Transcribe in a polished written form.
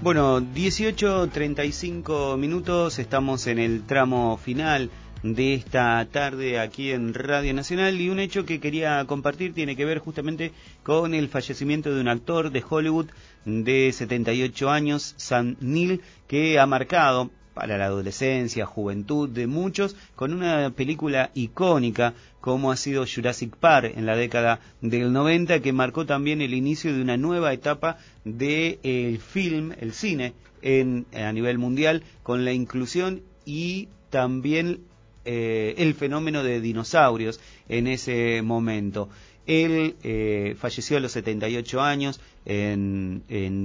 Bueno, 18:35 estamos en el tramo final de esta tarde aquí en Radio Nacional, y un hecho que quería compartir tiene que ver justamente con el fallecimiento de un actor de Hollywood de 78 años, Sam Neill, que ha marcado para la adolescencia, juventud de muchos, con una película icónica como ha sido Jurassic Park en la década del 90, que marcó también el inicio de una nueva etapa del film, el cine, a nivel mundial, con la inclusión y también el fenómeno de dinosaurios en ese momento. Él falleció a los 78 años en